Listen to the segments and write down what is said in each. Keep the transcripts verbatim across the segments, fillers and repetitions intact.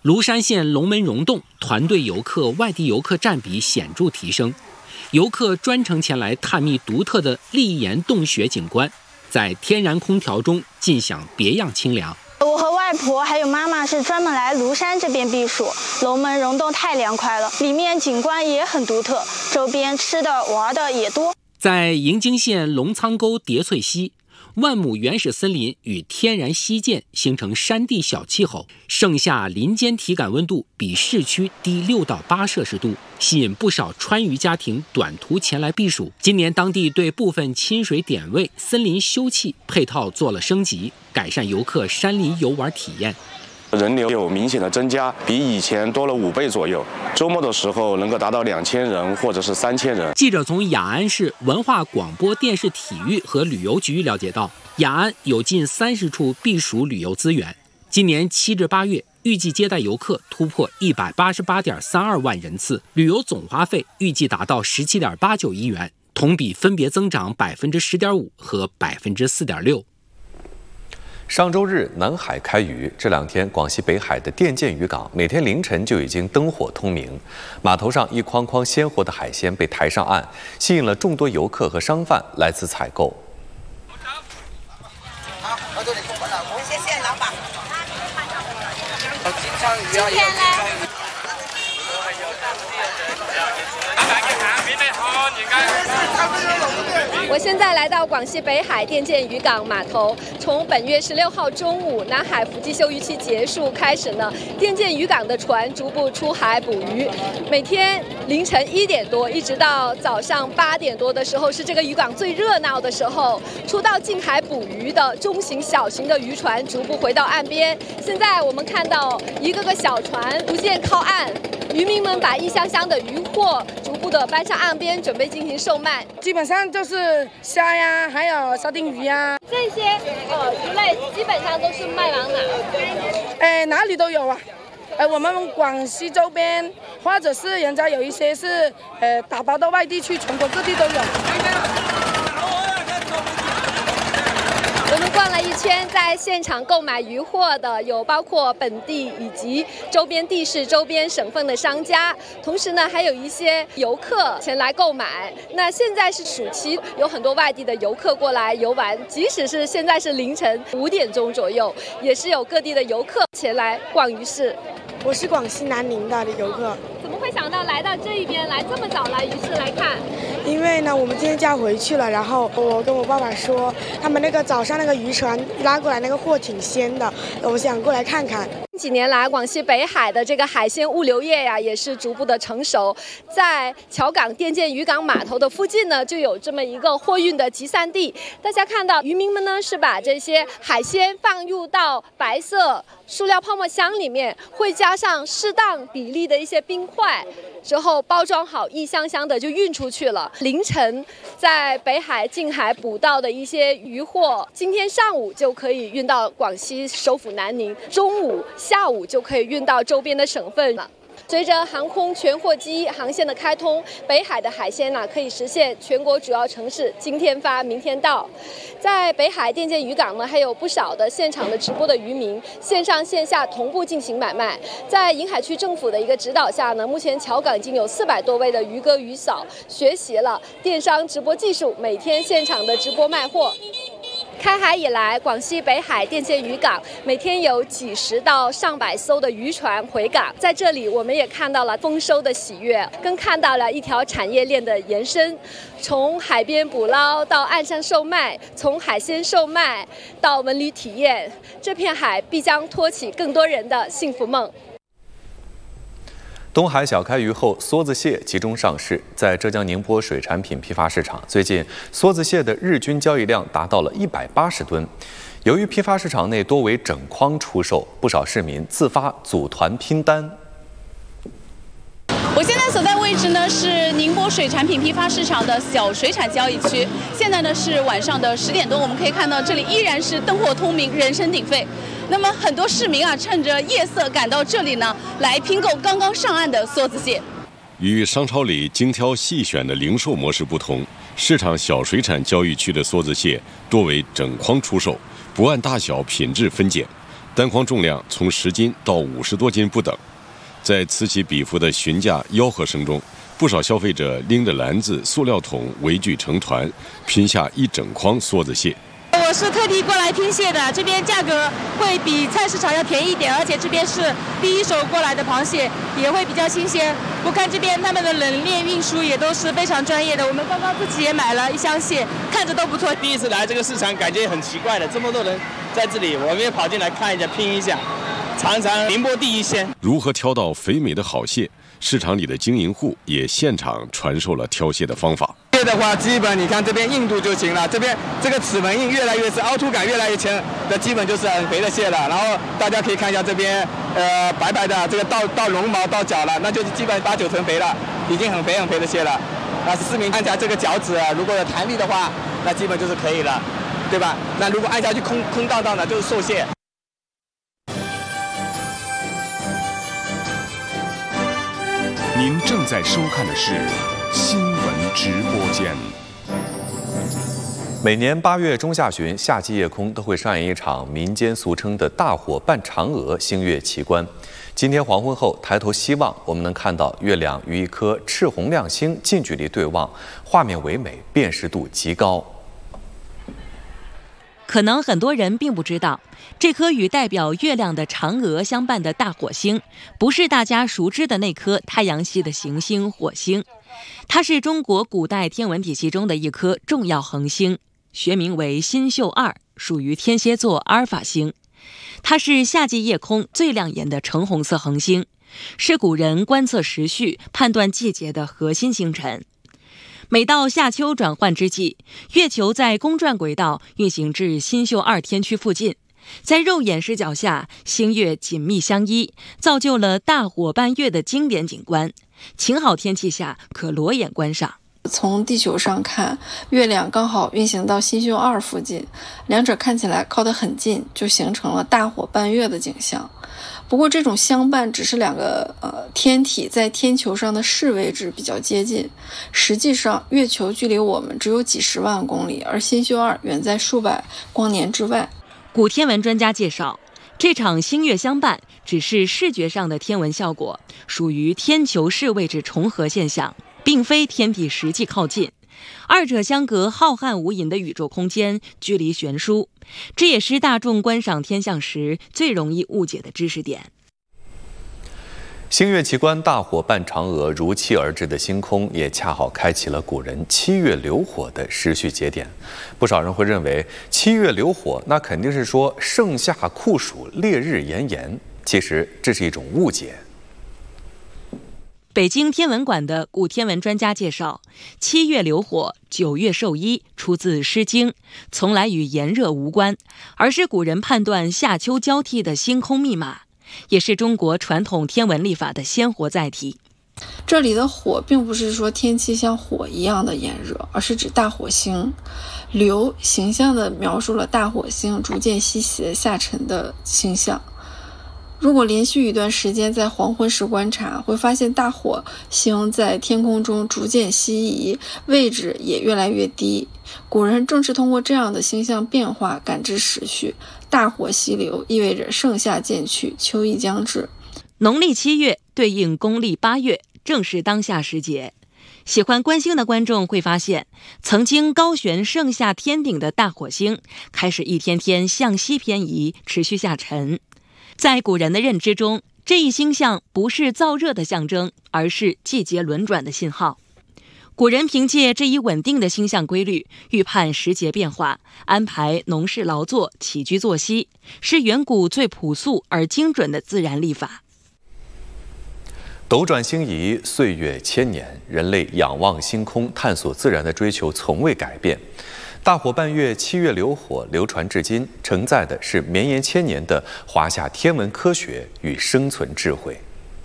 庐山县龙门溶洞团队游客外地游客占比显著提升，游客专程前来探秘独特的砾岩洞穴景观，在天然空调中尽享别样清凉。 我和外婆还有妈妈是专门来庐山这边避暑，龙门溶洞太凉快了，里面景观也很独特，周边吃的玩的也多。 在营京县龙仓沟叠翠溪，万亩原始森林与天然溪涧形成山地小气候，盛夏林间体感温度比市区低六到八摄氏度，吸引不少川渝家庭短途前来避暑。今年当地对部分亲水点位、森林休憩配套做了升级，改善游客山林游玩体验。 人流有明显的增加，比以前多了五倍左右。周末的时候能够达到两千人或者是三千人。 记者从雅安市文化广播电视体育和旅游局了解到，雅安有近三十处避暑旅游资源，今年七至八月预计接待游客突破一百八十八点三二万人次，旅游总花费预计达到十七点八九亿元，同比分别增长百分之十点五和百分之四点六。 上周日，南海开渔，这两天广西北海的甸涧渔港每天凌晨就已经灯火通明，码头上一筐筐鲜活的海鲜被抬上岸，吸引了众多游客和商贩来此采购。 好，我这里过来，我谢谢老板。 今天呢？ 我现在来到广西北海甸涧渔港码头，从本月十六号中午南海伏季休渔期结束开始呢，甸涧渔港的船逐步出海捕鱼。每天凌晨一点多一直到早上八点多的时候，是这个渔港最热闹的时候。出到近海捕鱼的中型、小型的渔船逐步回到岸边。现在我们看到一个个小船逐渐靠岸，渔民们把一箱箱的渔货逐步的搬上岸边，准备进行售卖。 基本上就是虾呀，还有沙丁鱼呀， 这些呃鱼类基本上都是卖往哪？ 哎，哪里都有啊。呃，我们广西周边，或者是人家有一些是呃打包到外地去，全国各地都有。 我们逛了一圈，在现场购买渔货的有包括本地以及周边地市、周边省份的商家，同时呢，还有一些游客前来购买。那现在是暑期，有很多外地的游客过来游玩，即使是现在是凌晨五点钟左右，也是有各地的游客前来逛鱼市。 我是广西南宁的游客。 怎么会想到来到这一边，来这么早来鱼市来看？ 因为呢，我们今天就要回去了，然后我跟我爸爸说，他们那个早上那个渔船拉过来那个货挺鲜的，我想过来看看。 近几年来，广西北海的这个海鲜物流业呀，也是逐步的成熟。在桥港甸涧渔港码头的附近呢，就有这么一个货运的集散地。大家看到，渔民们呢是把这些海鲜放入到白色塑料泡沫箱里面，会加上适当比例的一些冰块，之后包装好，一箱箱的就运出去了。凌晨在北海近海捕到的一些渔货，今天上午就可以运到广西首府南宁，中午、下午就可以运到周边的省份了。随着航空全货机航线的开通，北海的海鲜呢、啊、可以实现全国主要城市今天发明天到。在北海甸涧渔港呢，还有不少的现场的直播的渔民，线上线下同步进行买卖。在沿海区政府的一个指导下呢，目前桥港已经有四百多位的渔哥渔嫂学习了电商直播技术，每天现场的直播卖货。开海以来，广西北海甸涧渔港每天有几十到上百艘的渔船回港，在这里我们也看到了丰收的喜悦，更看到了一条产业链的延伸，从海边捕捞到岸上售卖，从海鲜售卖到文旅体验，这片海必将托起更多人的幸福梦。 东海小开渔后，梭子蟹集中上市，在浙江宁波水产品批发市场，最近梭子蟹的日均交易量达到了一百八十吨。由于批发市场内多为整筐出售，不少市民自发组团拼单。 我现在所在位置呢是宁波水产品批发市场的小水产交易区，现在呢是晚上的十点多，我们可以看到这里依然是灯火通明，人声鼎沸。那么很多市民啊，趁着夜色赶到这里呢，来拼购刚刚上岸的梭子蟹。 与商超里精挑细选的零售模式不同，市场小水产交易区的梭子蟹多为整筐出售，不按大小品质分拣。 单筐重量从十斤到五十多斤不等。在此起彼伏的询价吆喝声中，不少消费者拎着篮子、塑料桶围聚成团，拼下一整筐梭子蟹。 我是特地过来拼蟹的，这边价格会比菜市场要便宜一点，而且这边是第一手过来的螃蟹，也会比较新鲜。我看这边他们的冷链运输也都是非常专业的，我们刚刚自己也买了一箱蟹，看着都不错。 第一次来这个市场，感觉很奇怪的，这么多人在这里，我们也跑进来看一下，拼一下，尝尝宁波第一鲜。 如何挑到肥美的好蟹？市场里的经营户也现场传授了挑蟹的方法。 蟹的话，基本你看这边硬度就行了，这边这个齿纹硬越来越是凹凸感越来越强的，基本就是很肥的蟹了。然后大家可以看一下这边，呃，白白的这个到到绒毛到脚了，那就是基本八九成肥了，已经很肥很肥的蟹了。那市民按下这个脚趾，如果有弹力的话，那基本就是可以了，对吧？那如果按下去空空荡荡的，就是瘦蟹。 您正在收看的是新闻直播间。 每年八月中下旬，夏季夜空都会上演一场民间俗称的大火伴嫦娥星月奇观。今天黄昏后抬头希望，我们能看到月亮与一颗赤红亮星近距离对望，画面唯美，辨识度极高。 可能很多人并不知道，这颗与代表月亮的嫦娥相伴的大火星，不是大家熟知的那颗太阳系的行星火星，它是中国古代天文体系中的一颗重要恒星，学名为新宿二，属于天蝎座阿尔法星。它是夏季夜空最亮眼的橙红色恒星，是古人观测时序、判断季节的核心星辰。每到夏秋转换之际，月球在公转轨道运行至新宿二天区附近，在肉眼视角下，星月紧密相依，造就了大火伴月的经典景观。晴好天气下可裸眼观赏。 从地球上看，月亮刚好运行到新宿二附近，两者看起来靠得很近，就形成了大火伴月的景象。不过这种相伴只是两个呃天体在天球上的视位置比较接近，实际上月球距离我们只有几十万公里，而新宿二远在数百光年之外。 古天文专家介绍，这场星月相伴只是视觉上的天文效果，属于天球视位置重合现象，并非天体实际靠近。二者相隔浩瀚无垠的宇宙空间，距离悬殊，这也是大众观赏天象时最容易误解的知识点。 星月奇观大火伴嫦娥如期而至的星空，也恰好开启了古人七月流火的时序节点。不少人会认为七月流火，那肯定是说盛夏酷暑，烈日炎炎。其实这是一种误解。 北京天文馆的古天文专家介绍，七月流火，九月授衣出自《诗经》，从来与炎热无关，而是古人判断夏秋交替的星空密码，也是中国传统天文历法的鲜活载体。 这里的火并不是说天气像火一样的炎热，而是指大火星。流形象地描述了大火星逐渐西斜下沉的星象。如果连续一段时间在黄昏时观察，会发现大火星在天空中逐渐西移，位置也越来越低。古人正是通过这样的星象变化感知时序，大火西流意味着盛夏渐去，秋意将至。 农历七月对应公历八月，正是当下时节。喜欢观星的观众会发现，曾经高悬盛夏天顶的大火星，开始一天天向西偏移，持续下沉。在古人的认知中，这一星象不是燥热的象征，而是季节轮转的信号。古人凭借这一稳定的星象规律，预判时节变化，安排农事劳作、起居作息，是远古最朴素而精准的自然历法。 斗转星移，岁月千年，人类仰望星空、探索自然的追求从未改变。大火伴月，七月流火，流传至今，承载的是绵延千年的华夏天文科学与生存智慧。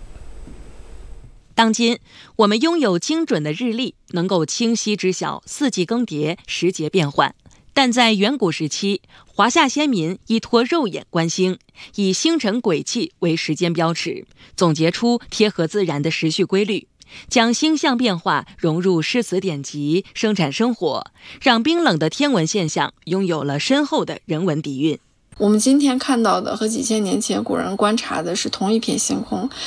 当今，我们拥有精准的日历，能够清晰知晓四季更迭、时节变换。但在远古时期，华夏先民依托肉眼观星，以星辰轨迹为时间标尺，总结出贴合自然的时序规律，将星象变化融入诗词典籍，生产生活，让冰冷的天文现象拥有了深厚的人文底蕴。 我们今天看到的和几千年前古人观察的是同一片星空，